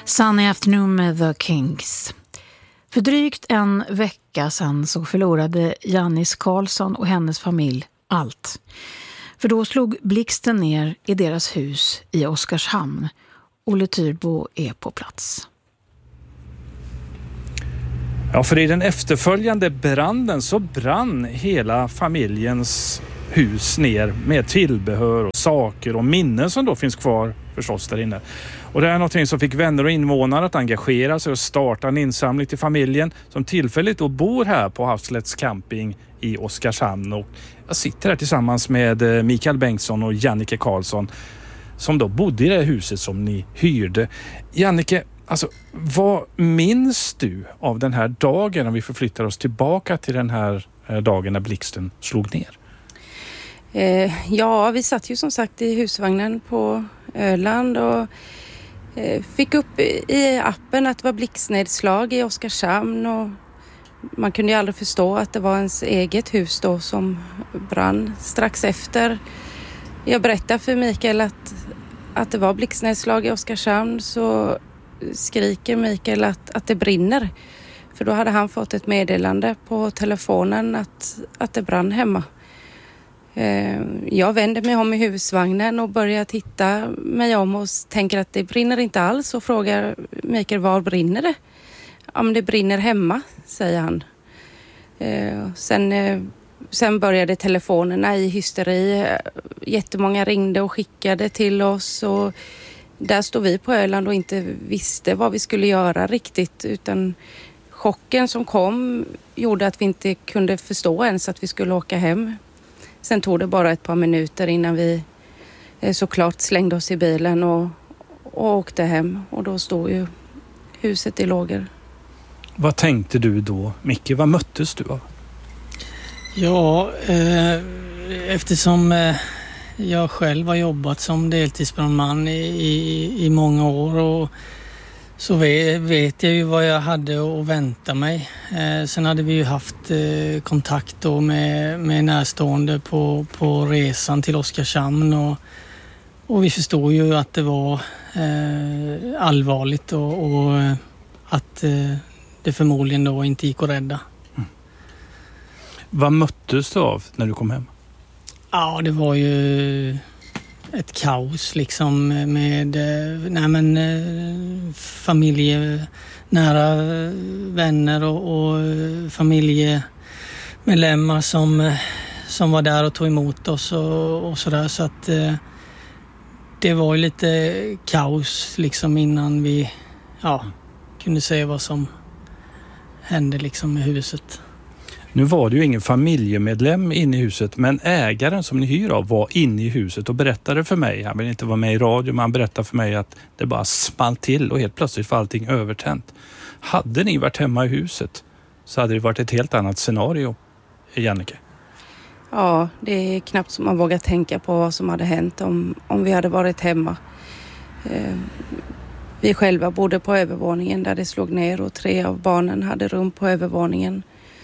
Sunny Afternoon med The Kinks. För drygt en vecka sedan så förlorade Janice Karlsson och hennes familj allt. För då slog blixten ner i deras hus i Oskarshamn. Olle Tyrbo är på plats. Ja, för i den efterföljande branden så brann hela familjens hus ner med tillbehör och saker och minnen som då finns kvar förstås där inne. Och det är någonting som fick vänner och invånare att engagera sig och starta en insamling till familjen som tillfälligt då bor här på Havslätts camping i Oskarshamn. Och jag sitter här tillsammans med Mikael Bengtsson och Jannike Karlsson som då bodde i det huset som ni hyrde. Jannike, alltså, vad minns du av den här dagen om vi förflyttar oss tillbaka till den här dagen när blixten slog ner? Ja, vi satt ju som sagt i husvagnen på Öland och fick upp i appen att det var blixtnedslag i Oskarshamn och man kunde ju aldrig förstå att det var ens eget hus då som brann strax efter. Jag berättade för Mikael att det var blixtnedslag i Oskarshamn, så skriker Mikael att det brinner. För då hade han fått ett meddelande på telefonen att det brann hemma. Jag vänder mig om i husvagnen och börjar titta mig om och tänker att det brinner inte alls och frågar Mikael, var brinner det? Ja, men det brinner hemma, säger han. Sen började telefonerna i hysteri. Jättemånga ringde och skickade till oss och där stod vi på Öland och inte visste vad vi skulle göra riktigt, utan chocken som kom gjorde att vi inte kunde förstå ens att vi skulle åka hem. Sen tog det bara ett par minuter innan vi såklart slängde oss i bilen och åkte hem. Och då stod ju huset i lågor. Vad tänkte du då, Micke? Vad möttes du av? Ja, eftersom jag själv har jobbat som deltidsbrandman i många år och så vet jag ju vad jag hade att vänta mig. Sen hade vi ju haft kontakt då med närstående på resan till Oskarshamn och vi förstod ju att det var allvarligt och att det förmodligen då inte gick att rädda. Mm. Vad möttes du av när du kom hem? Ja, det var ju ett kaos liksom med familje, nära vänner och familjemedlemmar som var där och tog emot oss och sådär, så att det var ju lite kaos liksom innan vi kunde se vad som hände liksom i huset. Nu var det ju ingen familjemedlem inne i huset, men ägaren som ni hyr av var inne i huset och berättade för mig, han vill inte vara med i radio, men han berättade för mig att det bara small till och helt plötsligt var allting övertänt. Hade ni varit hemma i huset så hade det varit ett helt annat scenario, Jannike. Ja, det är knappt som man vågar tänka på vad som hade hänt om vi hade varit hemma. Vi själva bodde på övervåningen där det slog ner och 3 av barnen hade rum på övervåningen.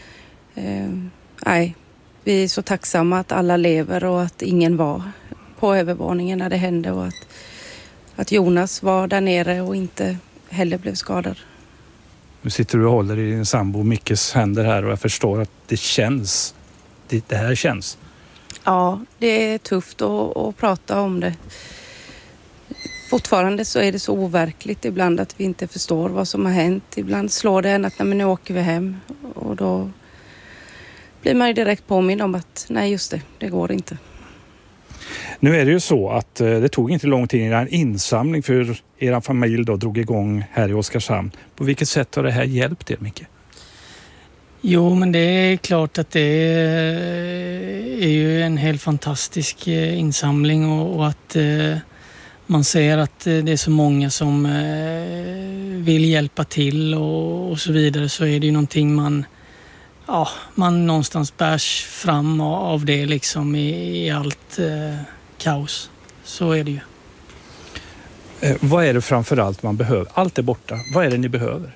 Vi är så tacksamma att alla lever och att ingen var på övervåningen när det hände och att Jonas var där nere och inte heller blev skadad. Nu sitter du och håller i din sambo Mickes händer här och jag förstår att det känns. Det här känns. Ja, det är tufft att prata om det. Fortfarande så är det så overkligt ibland att vi inte förstår vad som har hänt. Ibland slår det en att nu åker vi hem och då blir man ju direkt påmind om att nej, just det går inte. Nu är det ju så att det tog inte lång tid innan en insamling för er familj då drog igång här i Oskarshamn. På vilket sätt har det här hjälpt er, Micke? Jo, men det är klart att det är ju en helt fantastisk insamling och att man ser att det är så många som vill hjälpa till och så vidare, så är det ju någonting man någonstans bärs fram av det liksom i allt kaos. Så är det ju. Vad är det framförallt man behöver? Allt är borta. Vad är det ni behöver?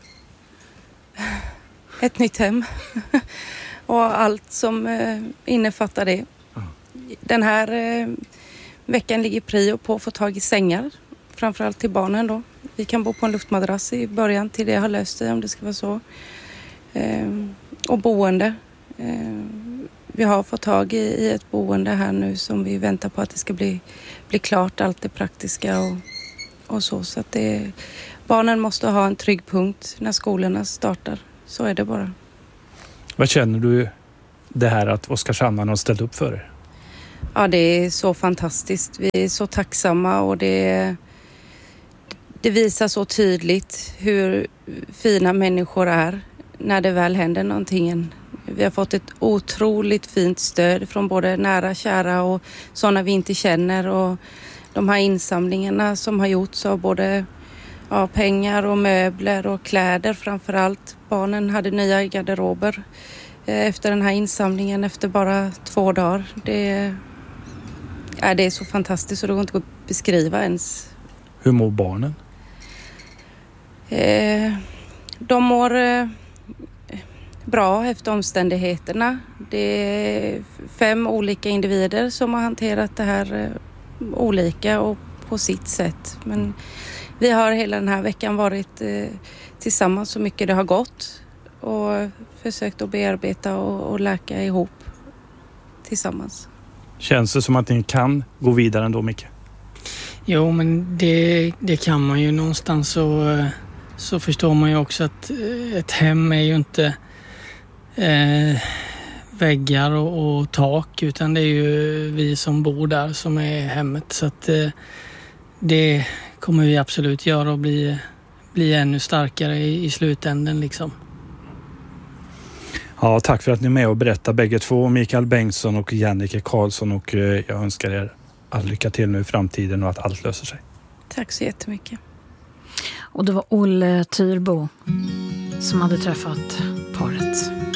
Ett nytt hem. Och allt som innefattar det. Den här veckan ligger prio på att få tag i sängar. Framförallt till barnen då. vi kan bo på en luftmadrass i början till det har löst sig, om det ska vara så. Och boende. Vi har fått tag i ett boende här nu som vi väntar på att det ska bli klart, allt det praktiska och så. Så att barnen måste ha en trygg punkt när skolorna startar. Så är det bara. Vad känner du det här att Oskarshamn har ställt upp för er? Ja, det är så fantastiskt. Vi är så tacksamma och det visar så tydligt hur fina människor är när det väl händer någonting. Vi har fått ett otroligt fint stöd från både nära, kära och sådana vi inte känner. Och de här insamlingarna som har gjorts av både pengar och möbler och kläder framförallt. Barnen hade nya garderober efter den här insamlingen efter bara 2 dagar. Det är så fantastiskt så det går inte att beskriva ens. Hur mår barnen? De mår bra efter omständigheterna. Det är 5 olika individer som har hanterat det här olika och på sitt sätt. Men vi har hela den här veckan varit tillsammans så mycket det har gått och försökt att bearbeta och läka ihop tillsammans. Känns det som att ni kan gå vidare ändå, Micke? Jo, men det kan man ju någonstans, så förstår man ju också att ett hem är ju inte väggar och tak, utan det är ju vi som bor där som är hemmet. Så att det kommer vi absolut göra och bli ännu starkare i slutändan liksom. Ja, tack för att ni är med och berättar bägge två, Mikael Bengtsson och Jannike Karlsson, och jag önskar er all lycka till nu i framtiden och att allt löser sig. Tack så jättemycket. Och det var Olle Tyrbo som hade träffat paret.